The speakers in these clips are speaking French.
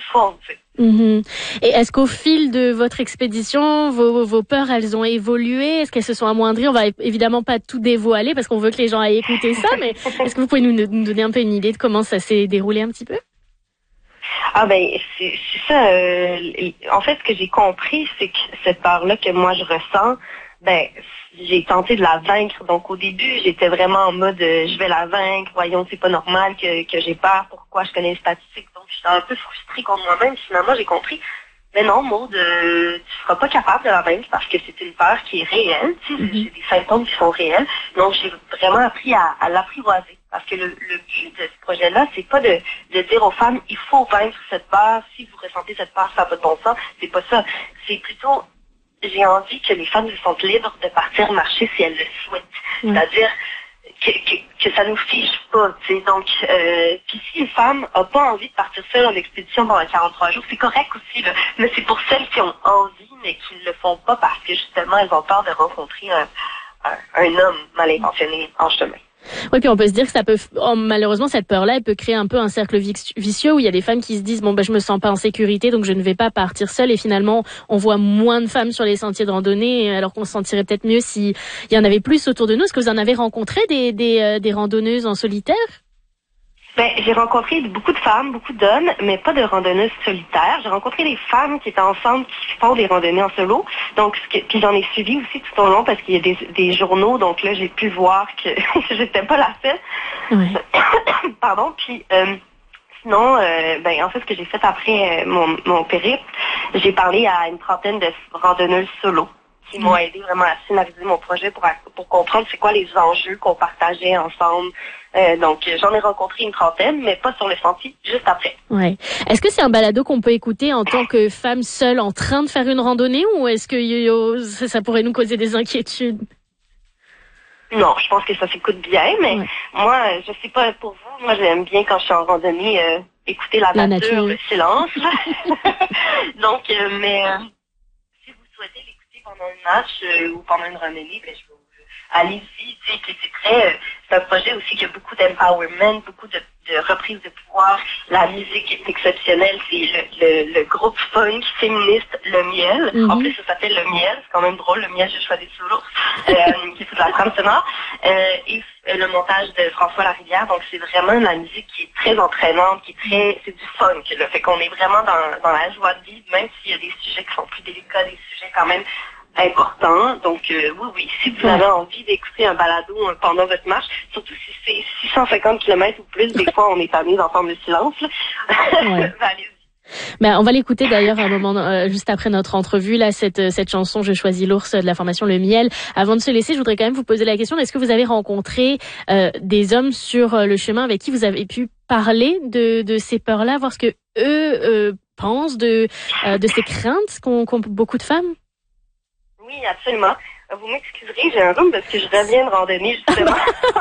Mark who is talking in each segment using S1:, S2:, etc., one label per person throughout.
S1: fond, tu sais.
S2: Et est-ce qu'au fil de votre expédition, vos peurs, elles ont évolué? Est-ce qu'elles se sont amoindries? On va évidemment pas tout dévoiler parce qu'on veut que les gens aillent écouter ça, mais est-ce que vous pouvez nous donner un peu une idée de comment ça s'est déroulé un petit peu?
S1: Ah ben, c'est ça. En fait, ce que j'ai compris, c'est que cette peur-là que moi je ressens, ben, j'ai tenté de la vaincre. Donc au début, j'étais vraiment en mode je vais la vaincre, voyons, c'est pas normal que j'ai peur, pourquoi je connais les statistiques. Donc j'étais un peu frustrée contre moi-même. Finalement, j'ai compris, mais non, Maud, tu seras pas capable de la vaincre parce que c'est une peur qui est réelle. Tu sais, c'est des symptômes qui sont réels. Donc j'ai vraiment appris à l'apprivoiser. Parce que le but de ce projet-là, c'est pas de dire aux femmes, il faut vaincre cette peur, si vous ressentez cette peur, ça n'a pas de bon sens. C'est pas ça. C'est plutôt, j'ai envie que les femmes se sentent libres de partir marcher si elles le souhaitent. C'est-à-dire que ça nous fige pas, tu sais. Donc, puis si une femme a pas envie de partir seule en expédition pendant 43 jours, c'est correct aussi, là. Mais c'est pour celles qui ont envie, mais qui ne le font pas parce que justement, elles ont peur de rencontrer un homme mal intentionné en chemin.
S2: Oui, puis on peut se dire que ça peut, malheureusement, cette peur-là, elle peut créer un peu un cercle vicieux où il y a des femmes qui se disent, bon, ben, je me sens pas en sécurité, donc je ne vais pas partir seule. Et finalement, on voit moins de femmes sur les sentiers de randonnée, alors qu'on se sentirait peut-être mieux s'il y en avait plus autour de nous. Est-ce que vous en avez rencontré des randonneuses en solitaire?
S1: Ben, j'ai rencontré beaucoup de femmes, beaucoup d'hommes, mais pas de randonneuses solitaires. J'ai rencontré des femmes qui étaient ensemble, qui font des randonnées en solo. Donc, puis j'en ai suivi aussi tout au long parce qu'il y a des journaux. Donc là, j'ai pu voir que j'étais pas la seule.
S2: Oui.
S1: Pardon. Puis sinon, ben en fait, ce que j'ai fait après mon périple, j'ai parlé à une trentaine de randonneuses solo qui m'ont aidé vraiment à scénariser mon projet pour comprendre c'est quoi les enjeux qu'on partageait ensemble. Donc, j'en ai rencontré une trentaine, mais pas sur le sentier, juste après.
S2: Ouais. Est-ce que c'est un balado qu'on peut écouter en tant que femme seule en train de faire une randonnée ou est-ce que ça pourrait nous causer des inquiétudes?
S1: Non, je pense que ça s'écoute bien, mais moi, je sais pas pour vous, moi j'aime bien quand je suis en randonnée écouter la nature, le silence. Donc, mais si vous souhaitez l'écouter pendant une marche ou pendant une randonnée, ben, allez-y, tu sais, c'est un projet aussi qui a beaucoup d'empowerment, beaucoup de reprise de pouvoir. La musique est exceptionnelle, c'est le groupe funk féministe Le Miel. En plus, ça s'appelle Le Miel, c'est quand même drôle, Le Miel, j'ai choisi toujours, qui fait de la trame sonore. Et le montage de François Larivière, donc c'est vraiment la musique qui est très entraînante, c'est du funk, là, fait qu'on est vraiment dans la joie de vivre, même s'il y a des sujets qui sont plus délicats, des sujets quand même important. Donc, oui, si vous avez envie d'écouter un balado pendant votre marche, surtout si c'est 650 km ou plus, des fois, on est amené d'entendre le silence. Allez-y.
S2: Ben, on va l'écouter d'ailleurs à un moment juste après notre entrevue là cette chanson Je choisis l'ours de la formation Le Miel. Avant de se laisser, je voudrais quand même vous poser la question, est-ce que vous avez rencontré des hommes sur le chemin avec qui vous avez pu parler de ces peurs-là, voir ce que eux pensent de ces craintes qu'ont beaucoup de femmes?
S1: Oui, absolument. Vous m'excuserez, j'ai un rhume parce que je reviens de randonnée, justement.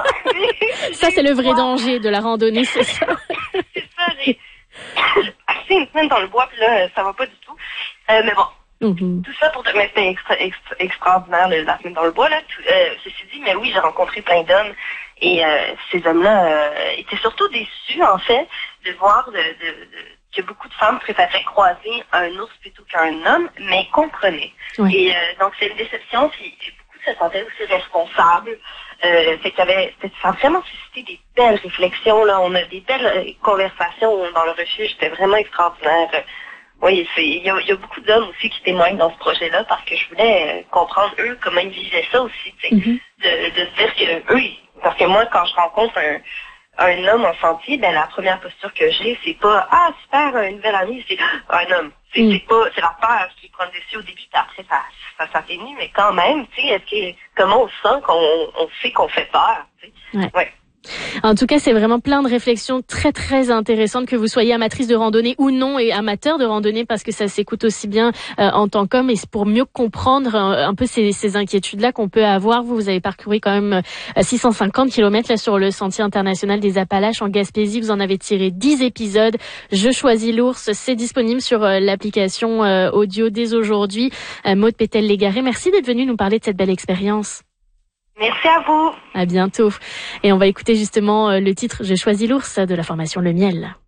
S2: Ça, c'est le vrai danger de la randonnée, c'est ça?
S1: C'est ça, j'ai passé une semaine dans le bois, puis là, ça va pas du tout. Mais bon, tout ça pour te mettre extraordinaire la semaine dans le bois, là. Ceci dit, mais oui, j'ai rencontré plein d'hommes, et ces hommes-là étaient surtout déçus, en fait, de voir que beaucoup de femmes préféraient croiser un ours plutôt qu'un homme, mais comprenaient. Oui. Et donc, c'est une déception, puis beaucoup se sentaient aussi responsables. Fait qu'il y avait, ça a vraiment suscité des belles réflexions, là. On a des belles conversations dans le refuge. C'était vraiment extraordinaire. Oui, il y a beaucoup d'hommes aussi qui témoignent dans ce projet-là parce que je voulais comprendre, eux, comment ils vivaient ça aussi, tu sais. De se dire que eux, parce que moi, quand je rencontre un homme en sentier, ben la première posture que j'ai, c'est pas super, une nouvelle amie, c'est un homme. C'est la peur qui prend le dessus au début, puis après ça s'atténue, mais quand même, tu sais, comment on sent qu'on sait qu'on fait peur, tu sais. Ouais.
S2: En tout cas, c'est vraiment plein de réflexions très très intéressantes, que vous soyez amatrice de randonnée ou non, et amateur de randonnée, parce que ça s'écoute aussi bien en tant qu'homme, et c'est pour mieux comprendre un peu ces inquiétudes-là qu'on peut avoir. Vous avez parcouru quand même 650 km là sur le sentier international des Appalaches en Gaspésie. Vous en avez tiré 10 épisodes. Je choisis l'ours, c'est disponible sur l'application audio dès aujourd'hui. Maud Pétel-Légaré, merci d'être venue nous parler de cette belle expérience.
S1: Merci à vous.
S2: À bientôt. Et on va écouter justement le titre « Je choisis l'ours » de la formation Le Miel.